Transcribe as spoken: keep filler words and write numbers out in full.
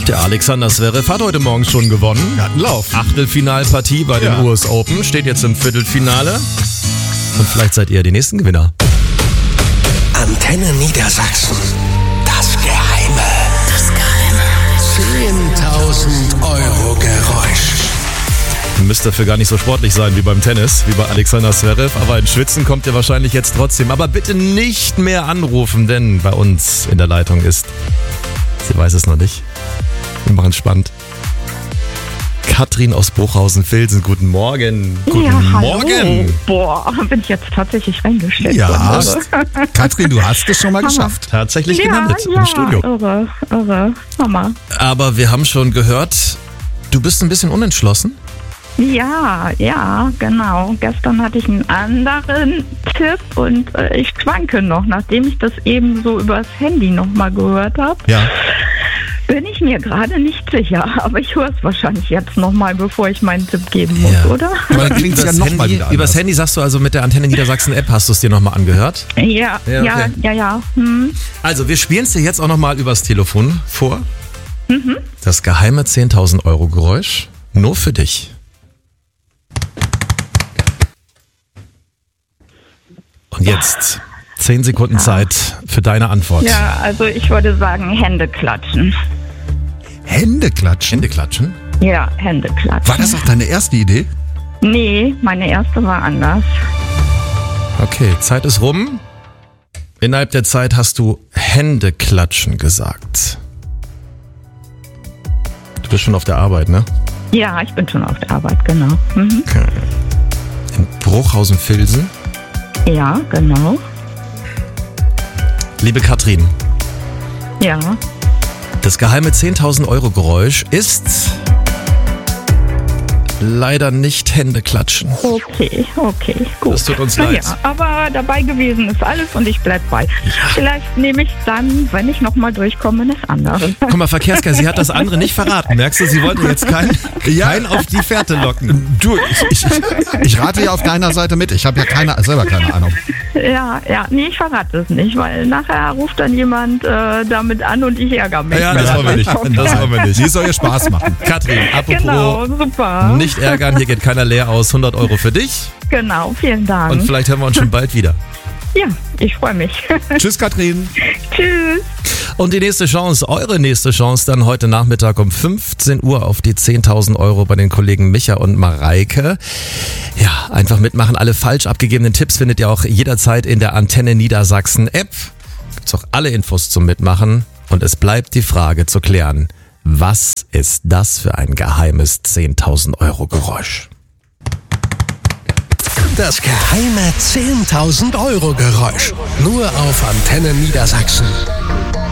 Der Alexander Zverev hat heute Morgen schon gewonnen. Er hat einen Lauf. Achtelfinalpartie bei Ja. den U S Open, steht jetzt im Viertelfinale. Und vielleicht seid ihr die nächsten Gewinner. Antenne Niedersachsen. Das Geheime. Das Geheime. zehntausend Euro Geräusch. Müsst dafür gar nicht so sportlich sein wie beim Tennis, wie bei Alexander Zverev. Aber in Schwitzen kommt ihr wahrscheinlich jetzt trotzdem. Aber bitte nicht mehr anrufen, denn bei uns in der Leitung ist, sie weiß es noch nicht, wir machen es spannend, Katrin aus Bruchhausen-Vilsen. Guten Morgen. Guten Ja, Morgen. hallo. Boah, bin ich jetzt tatsächlich reingestellt Ja, worden. hast. Katrin, du hast es schon mal geschafft. Tatsächlich Ja, gelandet ja, im Studio. irre, irre. Hammer. Aber wir haben schon gehört, du bist ein bisschen unentschlossen. Ja, ja, genau. Gestern hatte ich einen anderen Tipp und äh, ich schwanke noch, nachdem ich das eben so übers Handy nochmal gehört habe. Ja. Bin ich mir gerade nicht sicher, aber ich höre es wahrscheinlich jetzt nochmal, bevor ich meinen Tipp geben muss, Ja. oder? Aber dann klingt es ja Übers nochmal Handy, wieder übers anders. Handy sagst du also mit der Antenne Niedersachsen-App, hast du es dir nochmal angehört? Ja, Ja, ja, okay. ja, ja. Hm. Also, wir spielen es dir jetzt auch nochmal übers Telefon vor. Das geheime zehntausend Euro Geräusch, nur für dich. Und jetzt zehn Sekunden Zeit für deine Antwort. Ja, also ich würde sagen, Hände klatschen. Hände klatschen. Hände klatschen. Ja, Hände klatschen. War das auch deine erste Idee? Nee, meine erste war anders. Okay, Zeit ist rum. Innerhalb der Zeit hast du Hände klatschen gesagt. Du bist schon auf der Arbeit, ne? Ja, ich bin schon auf der Arbeit, genau. Mhm. In Bruchhausen-Vilsen. Ja, genau. Liebe Katrin, Ja. das geheime zehntausend Euro Geräusch ist leider nicht Hände klatschen. Okay, okay, gut. Das tut uns Na leid. ja, aber dabei gewesen ist alles und ich bleib bei. Vielleicht nehme ich dann, wenn ich nochmal durchkomme, das andere. Guck mal, Verkehrsgeil, sie hat das andere nicht verraten. Merkst du, sie wollte jetzt keinen kein auf die Fährte locken. Du, ich, ich, ich rate ja auf deiner Seite mit. Ich habe ja keine, selber keine Ahnung. Ja, ja, nee, ich verrate es nicht, weil nachher ruft dann jemand äh, damit an und ich ärgere mich. Ja, wenn das er wollen wir nicht. kommt. Das wollen wir nicht. Die soll ja Spaß machen. Katrin, apropos Genau, super. nicht ärgern, hier geht keiner leer aus. hundert Euro für dich. Genau, vielen Dank. Und vielleicht hören wir uns schon bald wieder. Ja, ich freue mich. Tschüss, Katrin. Tschüss. Und die nächste Chance, eure nächste Chance, dann heute Nachmittag um fünfzehn Uhr auf die zehntausend Euro bei den Kollegen Micha und Mareike. Ja, einfach mitmachen. Alle falsch abgegebenen Tipps findet ihr auch jederzeit in der Antenne Niedersachsen App. Gibt's auch alle Infos zum Mitmachen. Und es bleibt die Frage zu klären, was ist das für ein geheimes zehntausend Euro Geräusch? Das geheime zehntausend Euro Geräusch. Nur auf Antenne Niedersachsen.